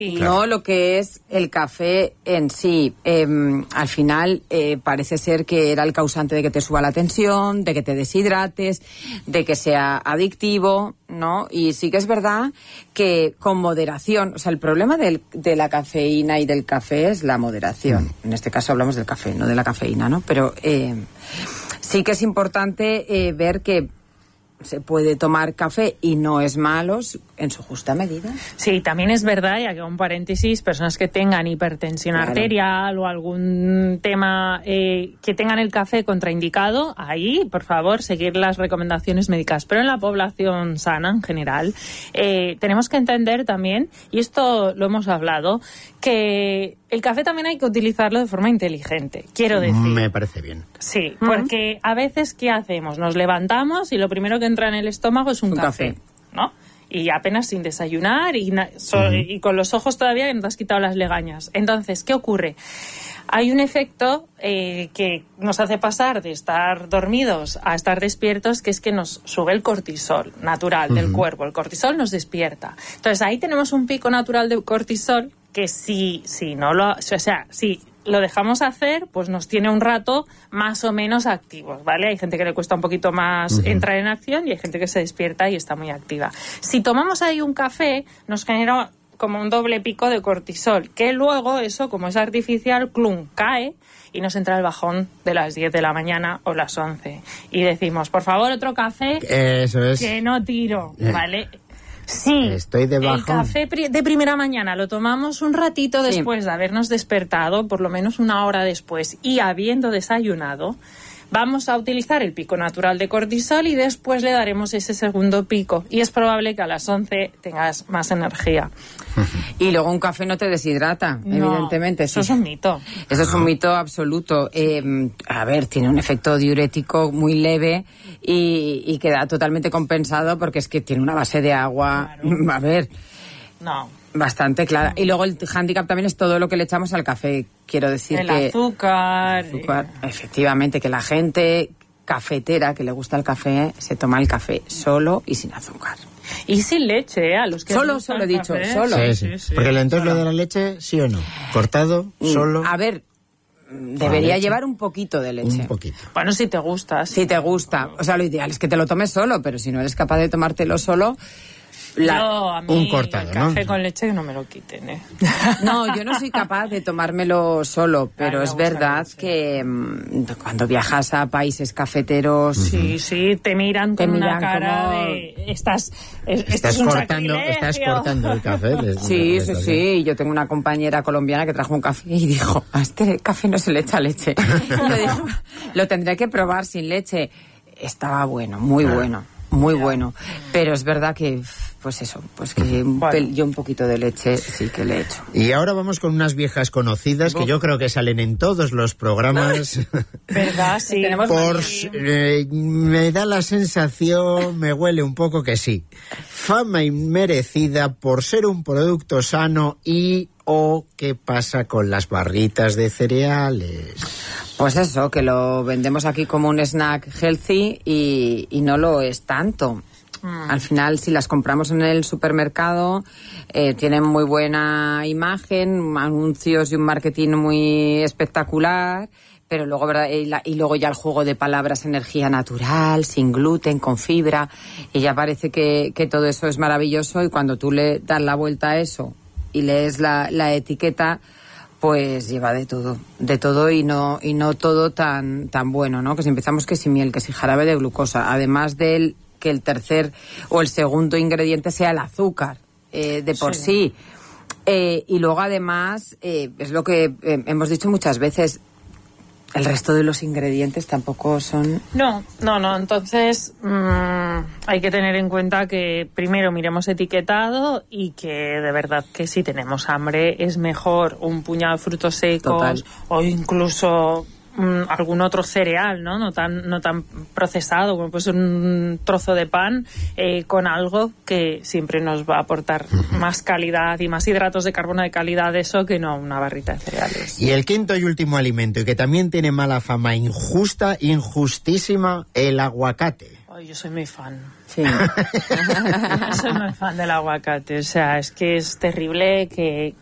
No lo que es el café en sí. Al final parece ser que era el causante de que te suba la tensión, de que te deshidrates, de que sea adictivo, ¿no? Y sí que es verdad que con moderación, o sea, el problema de la cafeína y del café es la moderación. En este caso hablamos del café, no de la cafeína, ¿no? Pero sí que es importante ver que se puede tomar café y no es malo en su justa medida. Sí, también es verdad, y aquí un paréntesis, personas que tengan hipertensión arterial o algún tema que tengan el café contraindicado, ahí, por favor, seguir las recomendaciones médicas. Pero en la población sana, en general, tenemos que entender también, y esto lo hemos hablado, que el café también hay que utilizarlo de forma inteligente, quiero decir. Me parece bien. Sí, porque a veces, ¿qué hacemos? Nos levantamos y lo primero que entra en el estómago es un café, ¿no? Y apenas sin desayunar y con los ojos todavía que no te has quitado las legañas. Entonces, ¿qué ocurre? Hay un efecto que nos hace pasar de estar dormidos a estar despiertos, que es que nos sube el cortisol natural del cuerpo. El cortisol nos despierta. Entonces, ahí tenemos un pico natural de cortisol que si lo dejamos hacer, pues nos tiene un rato más o menos activos, ¿vale? Hay gente que le cuesta un poquito más entrar en acción y hay gente que se despierta y está muy activa. Si tomamos ahí un café, nos genera como un doble pico de cortisol, que luego eso, como es artificial, cae y nos entra el bajón de las 10 de la mañana o las 11. Y decimos, por favor, otro café, eso es, que no tiro, ¿vale? Sí, estoy de bajón. El café de primera mañana lo tomamos un ratito después de habernos despertado, por lo menos una hora después, y habiendo desayunado, vamos a utilizar el pico natural de cortisol y después le daremos ese segundo pico. Y es probable que a las 11 tengas más energía. Y luego un café no te deshidrata, evidentemente. Eso es un mito. Eso es un mito absoluto. A ver, tiene un efecto diurético muy leve y queda totalmente compensado porque es que tiene una base de agua. Claro. A ver. Bastante clara. Y luego el hándicap también es todo lo que le echamos al café. Quiero decir el azúcar. Efectivamente, que la gente cafetera que le gusta el café se toma el café solo y sin azúcar. Y sin leche, a los que solo he dicho, solo. Sí. Porque entonces lo de la leche, ¿sí o no? Cortado, solo. A ver, debería llevar un poquito de leche. Un poquito. Bueno, si te gusta. Si te gusta. O sea, lo ideal es que te lo tomes solo, pero si no eres capaz de tomártelo solo, a mí un cortado, el café con leche que no me lo quiten, ¿eh? No, yo no soy capaz de tomármelo solo, pero es verdad que cuando viajas a países cafeteros... Sí, te miran con una cara como... de... Estás cortando el café. Sí. Yo tengo una compañera colombiana que trajo un café y dijo, a este café no se le echa leche. Yo digo, lo tendré que probar sin leche. Estaba bueno, muy bueno. Muy bueno, pero es verdad que, yo un poquito de leche sí que le he hecho. Y ahora vamos con unas viejas conocidas que yo creo que salen en todos los programas. ¿Verdad? Sí. Me da la sensación, me huele un poco que sí. Fama inmerecida por ser un producto sano o ¿qué pasa con las barritas de cereales? Pues eso, que lo vendemos aquí como un snack healthy y no lo es tanto. Al final, si las compramos en el supermercado, tienen muy buena imagen, anuncios y un marketing muy espectacular, pero luego, ¿verdad? Y luego ya el juego de palabras, energía natural, sin gluten, con fibra, y ya parece que todo eso es maravilloso, y cuando tú le das la vuelta a eso y lees la etiqueta, pues lleva de todo y no todo tan bueno, ¿no? Que si empezamos que si miel, que si jarabe de glucosa, además del que el tercer o el segundo ingrediente sea el azúcar de por sí. Y luego además, es lo que hemos dicho muchas veces, el resto de los ingredientes tampoco son... No, entonces hay que tener en cuenta que primero miremos etiquetado y que de verdad que si tenemos hambre es mejor un puñado de frutos secos o incluso algún otro cereal, no tan procesado como puede ser un trozo de pan con algo que siempre nos va a aportar más calidad y más hidratos de carbono de calidad de eso que no una barrita de cereales. Y el quinto y último alimento, y que también tiene mala fama, injustísima, el aguacate. Ay, yo soy muy fan. Sí. Yo soy muy fan del aguacate. O sea, es que es terrible que